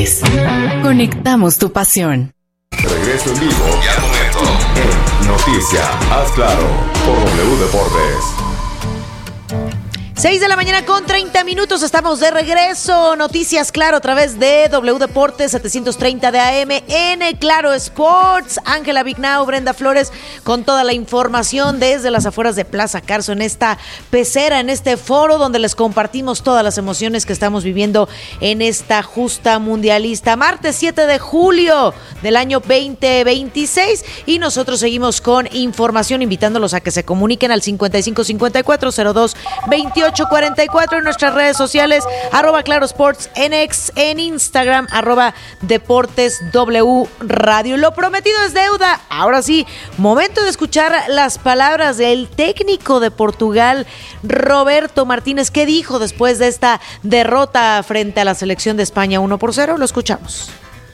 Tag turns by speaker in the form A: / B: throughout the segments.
A: Deportes. Conectamos tu pasión.
B: Regreso en vivo y al momento en Noticia, haz claro, por W Deportes.
C: 6 de la mañana con 30 minutos, estamos de regreso. Noticias Claro a través de W Deportes 730 de AM en Claro Sports. Ángela Vignau, Brenda Flores con toda la información desde las afueras de Plaza Carso en esta pecera, en este foro donde les compartimos todas las emociones que estamos viviendo en esta justa mundialista. Martes 7 de julio del año 2026 y nosotros seguimos con información invitándolos a que se comuniquen al 5554-02-2844 en nuestras redes sociales, @ClaroSports en Instagram, @DeportesW Radio. Lo prometido es deuda. Ahora sí, momento de escuchar las palabras del técnico de Portugal, Roberto Martínez. ¿Qué dijo después de esta derrota frente a la selección de España 1-0? Lo escuchamos.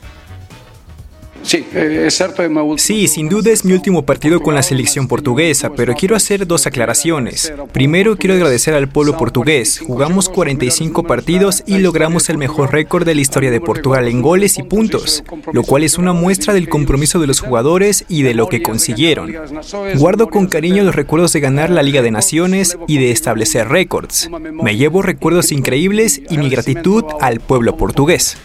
D: Sí, sin duda es mi último partido con la selección portuguesa, pero quiero hacer dos aclaraciones. Primero, quiero agradecer al pueblo portugués. Jugamos 45 partidos y logramos el mejor récord de la historia de Portugal en goles y puntos, lo cual es una muestra del compromiso de los jugadores y de lo que consiguieron. Guardo con cariño los recuerdos de ganar la Liga de Naciones y de establecer récords. Me llevo recuerdos increíbles y mi gratitud al pueblo portugués.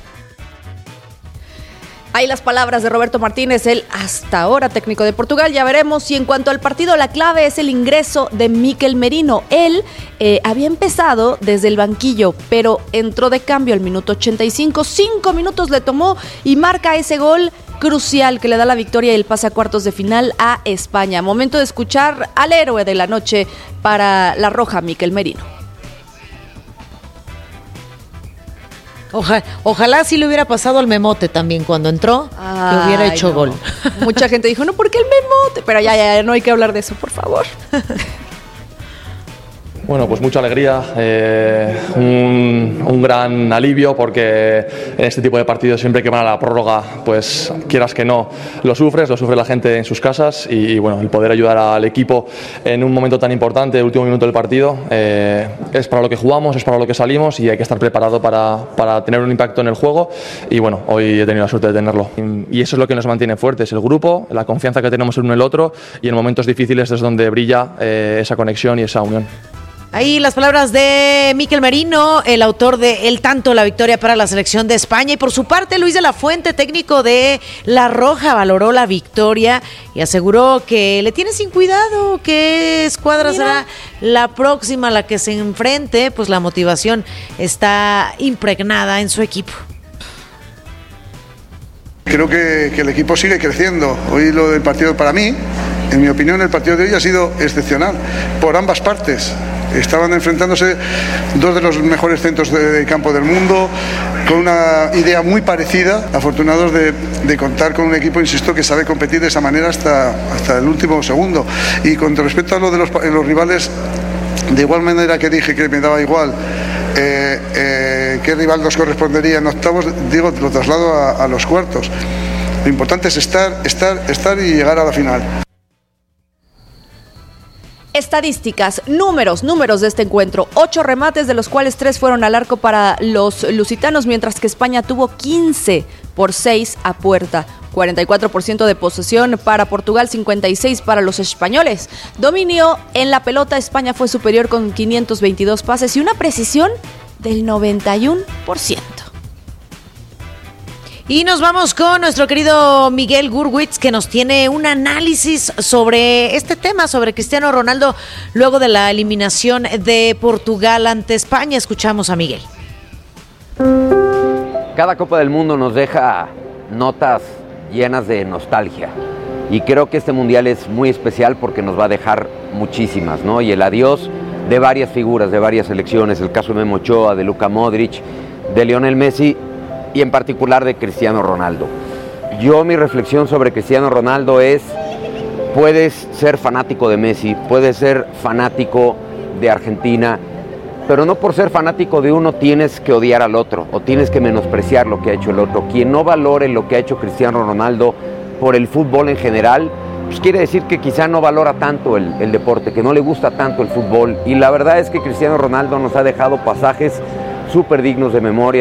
E: Ahí las palabras de Roberto Martínez, el hasta ahora técnico de Portugal. Ya veremos. Y en cuanto al partido, la clave es el ingreso de Mikel Merino. Él había empezado desde el banquillo, pero entró de cambio al minuto 85. 5 minutos le tomó y marca ese gol crucial que le da la victoria y el pase a cuartos de final a España. Momento de escuchar al héroe de la noche para la roja, Mikel Merino.
C: Ojalá sí le hubiera pasado al Memote también cuando entró, que hubiera hecho gol.
E: Mucha gente dijo, no, ¿por qué el Memote? Pero ya, no hay que hablar de eso, por favor.
F: Bueno, pues mucha alegría, un gran alivio, porque en este tipo de partidos siempre que van a la prórroga, pues quieras que no, lo sufre la gente en sus casas y bueno, el poder ayudar al equipo en un momento tan importante, el último minuto del partido, es para lo que jugamos, es para lo que salimos y hay que estar preparado para tener un impacto en el juego y bueno, hoy he tenido la suerte de tenerlo y eso es lo que nos mantiene fuertes, el grupo, la confianza que tenemos el uno en el otro y en momentos difíciles es donde brilla esa conexión y esa unión.
C: Ahí las palabras de Mikel Merino, el autor de El Tanto, la victoria para la selección de España. Y por su parte, Luis de la Fuente, técnico de La Roja, valoró la victoria y aseguró que le tiene sin cuidado qué escuadra será la próxima a la que se enfrente. Pues la motivación está impregnada en su equipo.
G: Creo que el equipo sigue creciendo. Hoy lo del partido para mí, en mi opinión, el partido de hoy ha sido excepcional por ambas partes. Estaban enfrentándose dos de los mejores centros de campo del mundo, con una idea muy parecida, afortunados de contar con un equipo, insisto, que sabe competir de esa manera hasta el último segundo. Y con respecto a lo de los rivales, de igual manera que dije que me daba igual qué rival nos correspondería en octavos, digo, lo traslado a los cuartos. Lo importante es estar y llegar a la final.
E: Estadísticas, números de este encuentro. 8 remates, de los cuales 3 fueron al arco para los lusitanos, mientras que España tuvo 15 por 6 a puerta. 44% de posesión para Portugal, 56% para los españoles. Dominio en la pelota, España fue superior con 522 pases y una precisión del 91%.
C: Y nos vamos con nuestro querido Miguel Gurwitz, que nos tiene un análisis sobre este tema, sobre Cristiano Ronaldo, luego de la eliminación de Portugal ante España. Escuchamos a Miguel.
H: Cada Copa del Mundo nos deja notas llenas de nostalgia. Y creo que este Mundial es muy especial porque nos va a dejar muchísimas, ¿no? Y el adiós de varias figuras, de varias selecciones, el caso de Memo Ochoa, de Luka Modric, de Lionel Messi, y en particular de Cristiano Ronaldo. Mi reflexión sobre Cristiano Ronaldo es, puedes ser fanático de Messi, puedes ser fanático de Argentina, pero no por ser fanático de uno tienes que odiar al otro, o tienes que menospreciar lo que ha hecho el otro. Quien no valore lo que ha hecho Cristiano Ronaldo por el fútbol en general, pues quiere decir que quizá no valora tanto el deporte, que no le gusta tanto el fútbol, y la verdad es que Cristiano Ronaldo nos ha dejado pasajes súper dignos de memoria.